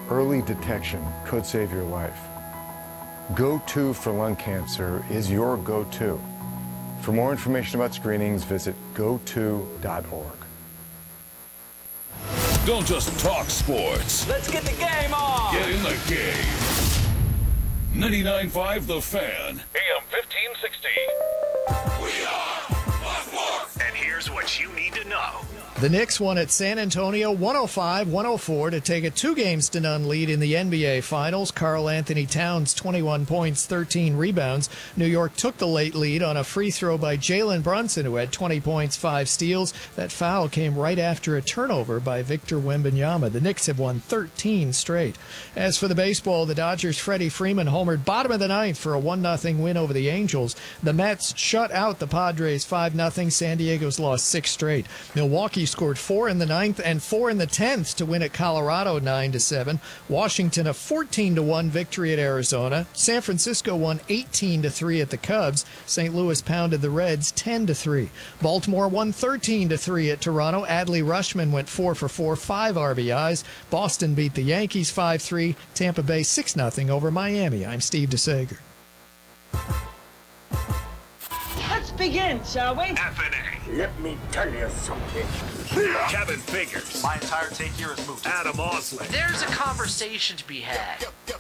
early detection could save your life. Go-To for lung cancer is your go-to. For more information about screenings, visit goto.org. Don't just talk sports. Let's get the game on. Get in the game. 99.5 The Fan. AM 1560. We are Sports. And here's what you need to know. The Knicks won at San Antonio 105-104 to take a 2-0 lead in the NBA Finals. Karl Anthony Towns, 21 points, 13 rebounds. New York took the late lead on a free throw by Jalen Brunson, who had 20 points, 5 steals. That foul came right after a turnover by Victor Wembanyama. The Knicks have won 13 straight. As for the baseball, the Dodgers' Freddie Freeman homered bottom of the ninth for a 1-0 win over the Angels. The Mets shut out the Padres 5-0. San Diego's lost 6 straight. Milwaukee scored 4 in the ninth and 4 in the 10th to win at Colorado 9-7. Washington a 14-1 victory at Arizona. San Francisco won 18-3 at the Cubs. St. Louis pounded the Reds 10-3. Baltimore won 13-3 at Toronto. Adley Rutschman went 4 for 4, 5 RBIs. Boston beat the Yankees 5-3. Tampa Bay 6-0 over Miami. I'm Steve DeSager. Let's begin, shall we? F&A. Let me tell you something. Kevin Figures. My entire take here is moved. Adam Osley. There's a conversation to be had.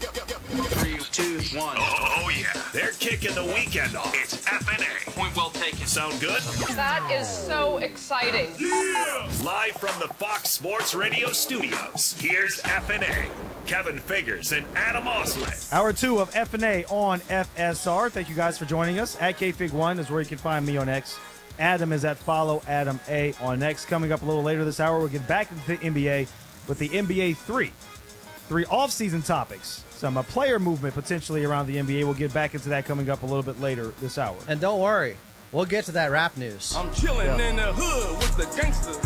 3, 2, 1. Oh, yeah. They're kicking the weekend off. It's F&A. Point well taken. Sound good? That is so exciting. Yeah! Live from the Fox Sports Radio studios, here's F&A. Kevin Figures and Adam Osley. Hour 2 of F&A on FSR. Thank you guys for joining us. At KFig1 is where you can find me on X. Adam is at Follow Adam A on X. Coming up a little later this hour, we'll get back into the NBA with the NBA 3 off-season topics. Some player movement potentially around the NBA. We'll get back into that coming up a little bit later this hour. And don't worry, we'll get to that rap news. I'm chilling in the hood with the gangsters.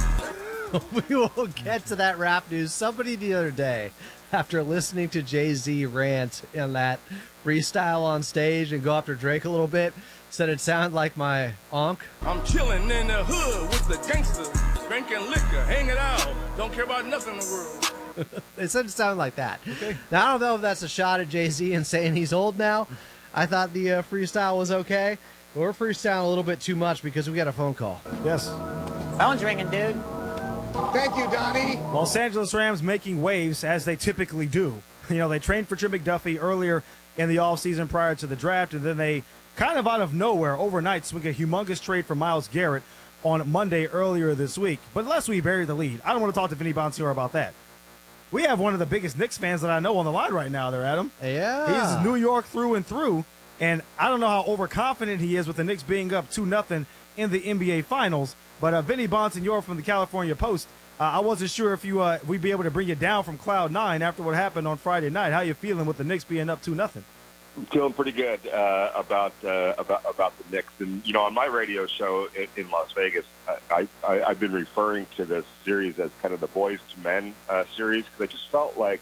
We will get to that rap news. Somebody the other day, after listening to Jay-Z rant in that freestyle on stage and go after Drake a little bit, said it sounded like my onk. I'm chilling in the hood with the gangsters, drinking liquor, hanging out, don't care about nothing in the world. It said it sounded like that. Okay. Now, I don't know if that's a shot at Jay-Z and saying he's old now. I thought the freestyle was okay. But we're freestyling a little bit too much because we got a phone call. Yes. Phone's ringing, dude. Thank you, Donnie. Los Angeles Rams making waves as they typically do. You know, they trained for Trent McDuffie earlier in the offseason prior to the draft, and then they kind of out of nowhere overnight swing a humongous trade for Myles Garrett on Monday earlier this week. But unless we bury the lead, I don't want to talk to Vinny Bonsignore about that. We have one of the biggest Knicks fans that I know on the line right now there, Adam. Yeah. He's New York through and through, and I don't know how overconfident he is with the Knicks being up 2-0 in the NBA Finals. But Vinny Bonsignore from the California Post, I wasn't sure if we'd be able to bring you down from Cloud 9 after what happened on Friday night. How you feeling with the Knicks being up 2-0? I'm feeling pretty good about the Knicks. And, you know, on my radio show in Las Vegas, I've been referring to this series as kind of the Boys to Men series because I just felt like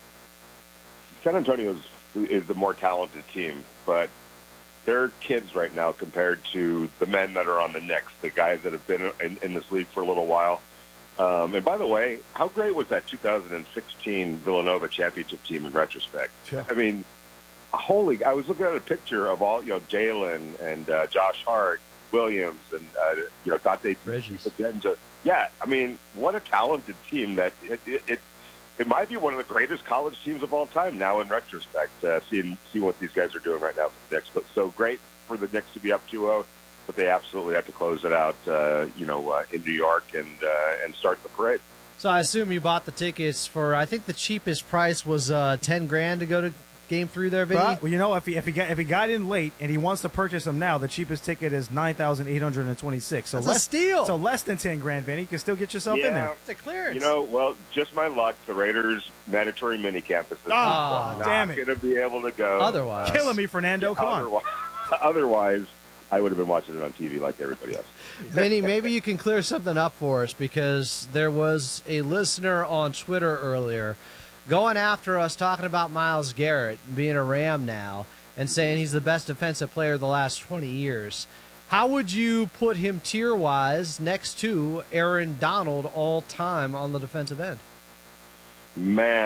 San Antonio is the more talented team, but they're kids right now compared to the men that are on the Knicks, the guys that have been in this league for a little while. And by the way, how great was that 2016 Villanova championship team in retrospect? Yeah. I mean, I was looking at a picture of all, Jalen and Josh Hart, Williams, and, Dante Bridges. Yeah, I mean, what a talented team that it might be one of the greatest college teams of all time now in retrospect, seeing what these guys are doing right now for the Knicks. But so great for the Knicks to be up 2-0, but they absolutely have to close it out, in New York and start the parade. So I assume you bought the tickets for, I think the cheapest price was $10,000 to go to Game 3 there, Vinny? Well, you know, if he got in late and he wants to purchase them now, the cheapest ticket is $9,826. So That's a steal. So less than $10,000, Vinny. You can still get yourself in there. It's a clearance. You know, well, just my luck. The Raiders' mandatory mini campus is damn not it. going to be able to go. Otherwise. Killing me, Fernando. Come on. Otherwise, I would have been watching it on TV like everybody else. Vinny, maybe you can clear something up for us because there was a listener on Twitter earlier going after us talking about Myles Garrett being a Ram now and saying he's the best defensive player of the last 20 years. How would you put him tier-wise next to Aaron Donald all time on the defensive end? Man.